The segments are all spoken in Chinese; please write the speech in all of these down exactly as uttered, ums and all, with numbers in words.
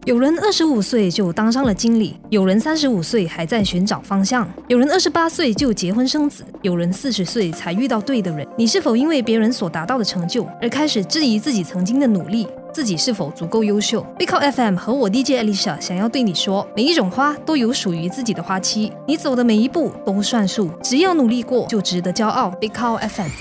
有人二十五岁就当上了经理，有人三十五岁还在寻找方向，有人二十八岁就结婚生子，有人四十岁才遇到对的人。你是否因为别人所达到的成就而开始质疑自己曾经的努力？自己是否足够优秀？ Big Cow F M 和我 D J Alicia 想要对你说，每一种花都有属于自己的花期，你走的每一步都算数，只要努力过就值得骄傲。 Big Cow F M。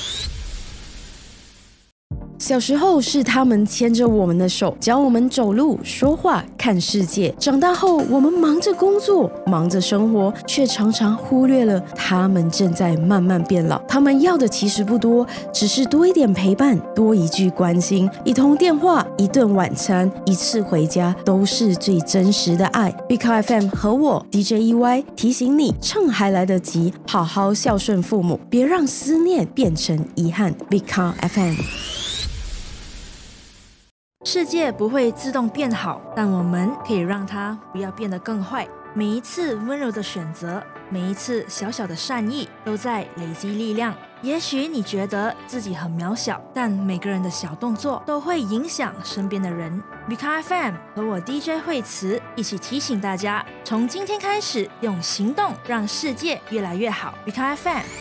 小时候是他们牵着我们的手，教我们走路、说话、看世界。长大后，我们忙着工作，忙着生活，却常常忽略了他们正在慢慢变老。他们要的其实不多，只是多一点陪伴，多一句关心，一通电话，一顿晚餐，一次回家，都是最真实的爱。Big Cow F M 和我 D J E Y 提醒你，趁还来得及，好好孝顺父母，别让思念变成遗憾。Big Cow F M。 世界不会自动变好，但我们可以让它不要变得更坏。每一次温柔的选择，每一次小小的善意，都在累积力量。也许你觉得自己很渺小，但每个人的小动作都会影响身边的人。Big Cow F M 和我 D J 惠慈一起提醒大家，从今天开始，用行动让世界越来越好。Big Cow F M。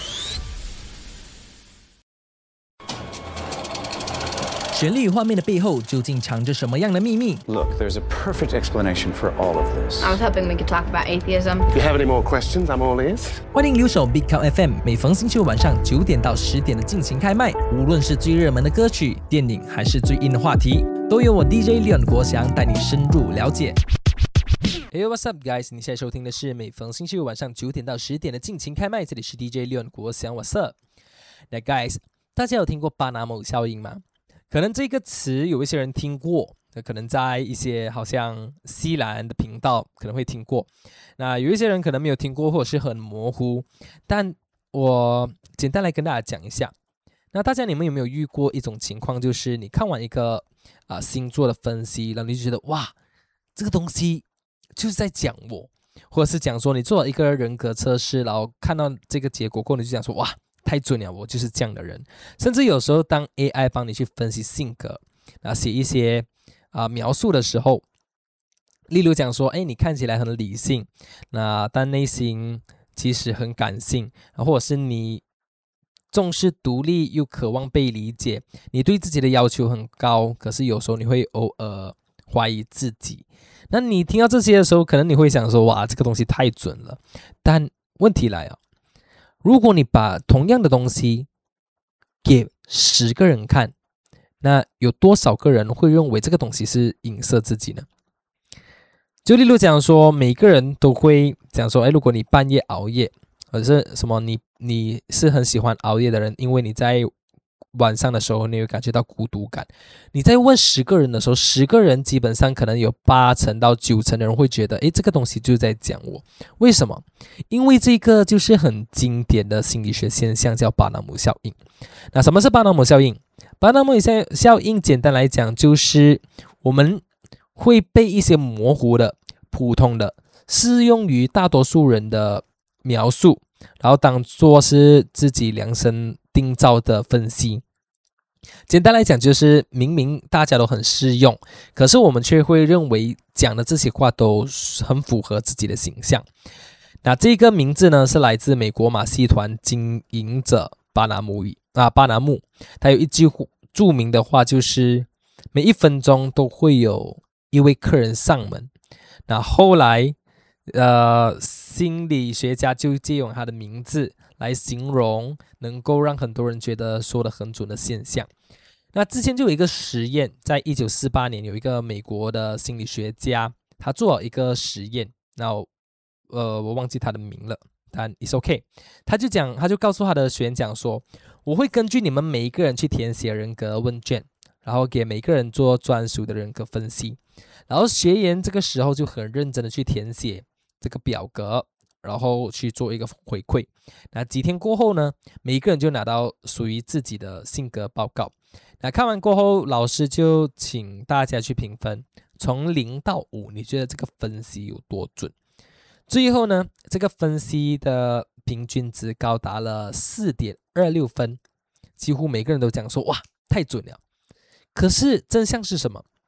绚丽画面的背后究竟藏着什么样的秘密？ Look, there's a perfect explanation for all of this. I was hoping we could talk about atheism. If you have any more questions, I'm all ears. 欢迎留守 Big Cow F M， 每逢星期五晚上九点到十点的尽情开麦。无论是最热门的歌曲、电影，还是最硬的话题，都由我 D J Leon 国祥带你深入了解。Hey, what's up, guys？ 你现在收听的是每逢星期五晚上九点到十点的尽情开麦，这里是 D J Leon 国祥 ，What's up？ 那 guys， 大家有听过巴拿姆效应吗？可能这个词有一些人听过，可能在一些好像西兰的频道可能会听过，那有一些人可能没有听过，或者是很模糊。但我简单来跟大家讲一下。那大家你们有没有遇过一种情况，就是你看完一个、呃、星座的分析，然后你就觉得哇，这个东西就是在讲我，或者是讲说你做了一个人格测试，然后看到这个结果过后，你就讲说哇，太准了，我就是这样的人。甚至有时候当 A I 帮你去分析性格，然后写一些、呃、描述的时候，例如讲说，哎，你看起来很理性，那但内心其实很感性，或者是你重视独立又渴望被理解，你对自己的要求很高，可是有时候你会偶尔怀疑自己。那你听到这些的时候，可能你会想说，哇，这个东西太准了。但问题来了，如果你把同样的东西给十个人看，那有多少个人会认为这个东西是影射自己呢？就例如讲说，每个人都会讲说，哎，如果你半夜熬夜，或者是什么你你是很喜欢熬夜的人，因为你在晚上的时候你会感觉到孤独感。你在问十个人的时候，十个人基本上可能有八成到九成的人会觉得，诶，这个东西就是在讲我。为什么？因为这个就是很经典的心理学现象，叫巴纳姆效应。那什么是巴纳姆效应？巴纳姆效应简单来讲，就是我们会被一些模糊的、普通的、适用于大多数人的描述，然后当作是自己量身定造的分析。简单来讲，就是明明大家都很适用，可是我们却会认为讲的这些话都很符合自己的形象。那这个名字呢，是来自美国马戏团经营者巴拿姆语啊，巴拿姆。他有一句著名的话，就是每一分钟都会有一位客人上门。那后来呃，心理学家就借用他的名字来形容能够让很多人觉得说得很准的现象。那之前就有一个实验，在一九四八年有一个美国的心理学家，他做了一个实验，那呃我忘记他的名了，但 it's okay。他就讲，他就告诉他的学员讲说，我会根据你们每一个人去填写人格问卷，然后给每个人做专属的人格分析。然后学员这个时候就很认真的去填写这个表格，然后去做一个回馈。那几天过后呢，每一个人就拿到属于自己的性格报告。那看完过后，老师就请大家去评分，从零到五，你觉得这个分析有多准？最后呢，这个分析的平均值高达了 四点二六分，几乎每个人都讲说，哇，太准了。可是真相是什么？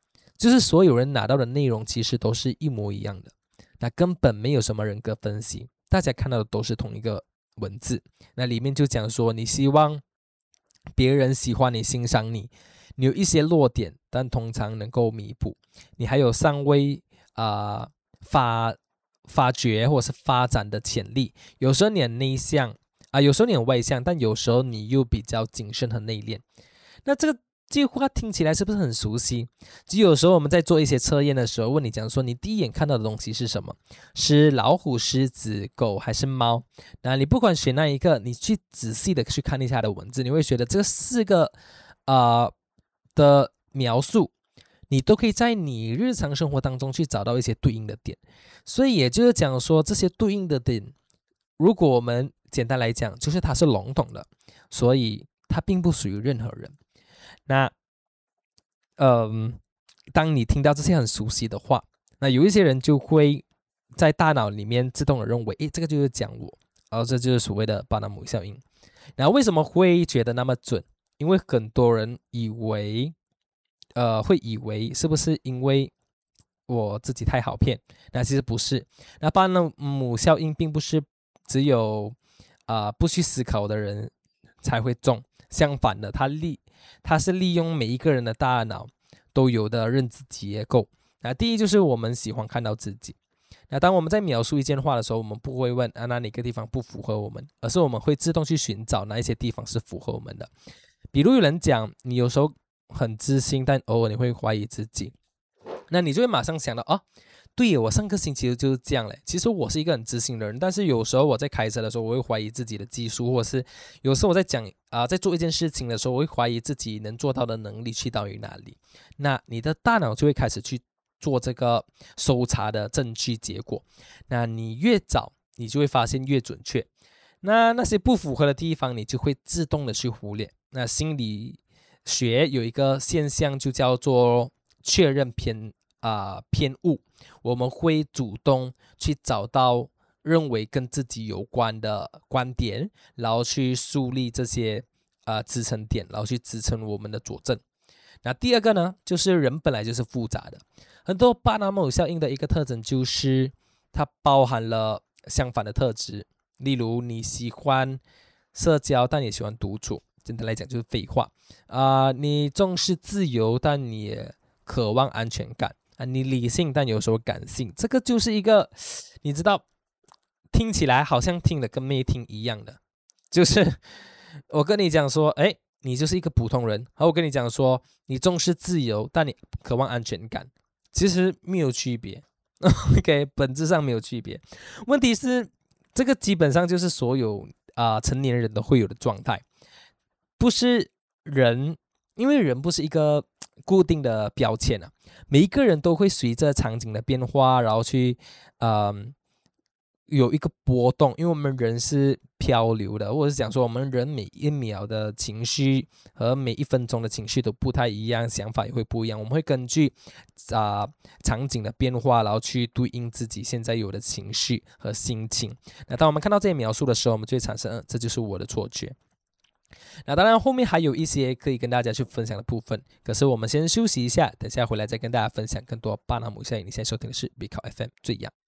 就是所有人拿到的内容其实都是一模一样的，那根本没有什么人格分析，大家看到的都是同一个文字。那里面就讲说，你希望别人喜欢你、欣赏你，你有一些弱点，但通常能够弥补，你还有尚未啊、呃、发发掘或者是发展的潜力。有时候你很内向啊、呃，有时候你很外向，但有时候你又比较谨慎和内敛。那这个这句话听起来是不是很熟悉？就有时候我们在做一些测验的时候，问你讲说你第一眼看到的东西是什么？是老虎、狮子、狗还是猫？那你不管选那一个，你去仔细的去看一下它的文字，你会觉得这四个呃的描述，你都可以在你日常生活当中去找到一些对应的点。所以也就是讲说，这些对应的点，如果我们简单来讲，就是它是笼统的，所以它并不属于任何人。那，嗯，当你听到这些很熟悉的话，那有一些人就会在大脑里面自动的认为，诶，这个就是讲我，然后这就是所谓的巴纳姆效应。然后为什么会觉得那么准？因为很多人以为，呃，会以为是不是因为我自己太好骗？那其实不是。那巴纳姆效应并不是只有啊、呃、不去思考的人才会中，相反的，它利它是利用每一个人的大脑都有的认知结构。那第一就是我们喜欢看到自己。那当我们在描述一件话的时候，我们不会问啊哪哪个地方不符合我们，而是我们会自动去寻找哪一些地方是符合我们的。比如有人讲你有时候很自信，但偶尔你会怀疑自己，那你就会马上想到，哦，对，我上个星期就是这样嘞。其实我是一个很自信的人，但是有时候我在开车的时候，我会怀疑自己的技术，或者是有时候我在讲啊、呃，在做一件事情的时候，我会怀疑自己能做到的能力去到于哪里。那你的大脑就会开始去做这个搜查的证据结果。那你越早，你就会发现越准确。那那些不符合的地方，你就会自动的去忽略。那心理学有一个现象就叫做确认偏啊、呃、偏误，我们会主动去找到认为跟自己有关的观点，然后去树立这些呃支撑点，然后去支撑我们的佐证。那第二个呢，就是人本来就是复杂的，很多巴纳姆效应的一个特征就是它包含了相反的特质，例如你喜欢社交，但也喜欢独处。简单来讲就是废话啊、呃！你重视自由，但你也渴望安全感啊！你理性，但有时候感性。这个就是一个，你知道，听起来好像听的跟没听一样的。就是我跟你讲说，哎，你就是一个普通人。好，我跟你讲说，你重视自由，但你渴望安全感，其实没有区别。OK， 本质上没有区别。问题是，这个基本上就是所有啊、呃、成年人都会有的状态。不是人，因为人不是一个固定的标签啊，每一个人都会随着场景的变化，然后去，嗯，有一个波动。因为我们人是漂流的，或者是讲说我们人每一秒的情绪和每一分钟的情绪都不太一样，想法也会不一样。我们会根据啊、呃、场景的变化，然后去对应自己现在有的情绪和心情。那当我们看到这些描述的时候，我们就会产生，嗯，这就是我的错觉。那当然后面还有一些可以跟大家去分享的部分，可是我们先休息一下，等下回来再跟大家分享更多巴纳姆效应。你现在收听的是 B 考 F M 最阳。